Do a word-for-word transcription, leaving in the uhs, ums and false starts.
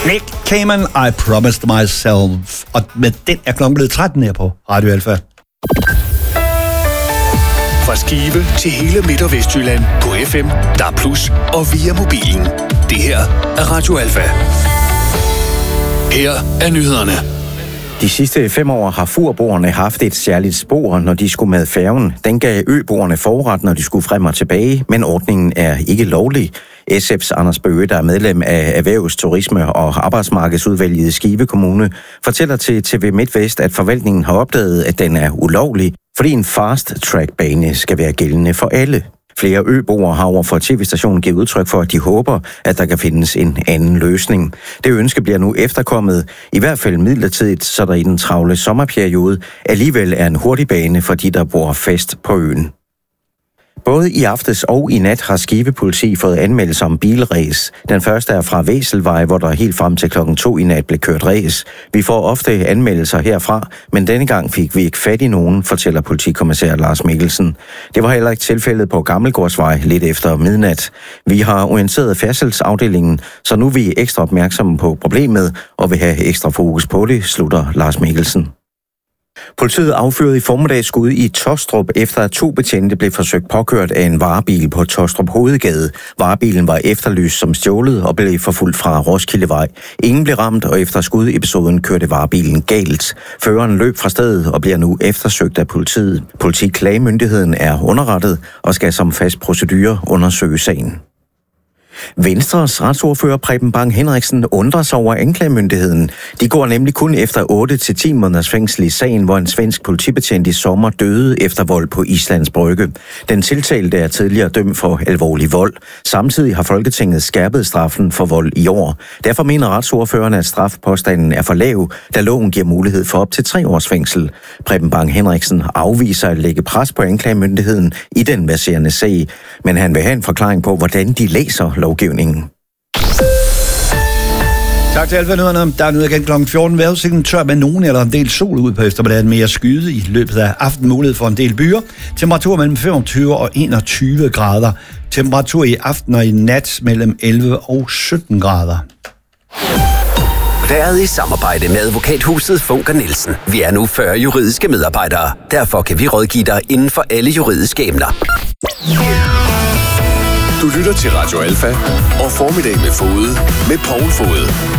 Nick Cayman, I Promised Myself. Og med den er klokken blevet tretten her på Radio Alfa. Fra Skive til hele Midt- og Vestjylland på F M, D A B plus, og via mobilen. Det her er Radio Alfa. Her er nyhederne. De sidste fem år har furboerne haft et særligt spor, når de skulle med færgen. Den gav øboerne forret, når de skulle frem og tilbage, men ordningen er ikke lovlig. S F's Anders Bøge, der er medlem af Erhvervs-, Turisme- og Arbejdsmarkedsudvalget i Skive Kommune, fortæller til T V MidtVest, at forvaltningen har opdaget, at den er ulovlig, fordi en fast-track-bane skal være gældende for alle. Flere øboere har over for T V-stationen givet udtryk for, at de håber, at der kan findes en anden løsning. Det ønske bliver nu efterkommet, i hvert fald midlertidigt, så der i den travle sommerperiode alligevel er en hurtig bane for de, der bor fast på øen. Både i aftes og i nat har Skive Politi fået anmeldelser om bilræs. Den første er fra Væselvej, hvor der helt frem til klokken to i nat blev kørt ræs. Vi får ofte anmeldelser herfra, men denne gang fik vi ikke fat i nogen, fortæller politikommissær Lars Mikkelsen. Det var heller ikke tilfældet på Gammelgårdsvej lidt efter midnat. Vi har orienteret færdselsafdelingen, så nu er vi ekstra opmærksomme på problemet og vil have ekstra fokus på det, slutter Lars Mikkelsen. Politiet affyrede i formiddag skud i Tostrup, efter at to betjente blev forsøgt påkørt af en varebil på Tostrup Hovedgade. Varebilen var efterlyst som stjålet og blev forfulgt fra Roskildevej. Ingen blev ramt, og efter skudepisoden kørte varebilen galt. Føreren løb fra stedet og bliver nu eftersøgt af politiet. Politiklagemyndigheden er underrettet og skal som fast procedure undersøge sagen. Venstres retsordfører Preben Bang Henriksen undrer sig over anklagemyndigheden. De går nemlig kun efter otte til ti måneders fængsel i sagen, hvor en svensk politibetjent i sommer døde efter vold på Islands Brygge. Den tiltalte er tidligere dømt for alvorlig vold. Samtidig har Folketinget skærpet straffen for vold i år. Derfor mener retsordføreren, at strafpåstanden er for lav, da loven giver mulighed for op til tre års fængsel. Preben Bang Henriksen afviser at lægge pres på anklagemyndigheden i den verserende sag, men han vil have en forklaring på, hvordan de læser lovgivningen. Tak til Alfa-nyhederne. Der er nu igen klokken fjorten. Vejrudsigten tør med nogen eller en del sol ud på eftermiddagen, mere skyde i løbet af aftenen, mulighed for en del byer. Temperatur mellem femogtyve og enogtyve grader. Temperatur i aften og i nat mellem elleve og sytten grader. Været i samarbejde med advokathuset Funker Nielsen. Vi er nu fyrre juridiske medarbejdere. Derfor kan vi rådgive dig inden for alle juridiske emner. Du lytter til Radio Alfa og Formiddag med Fode med Poul Fode.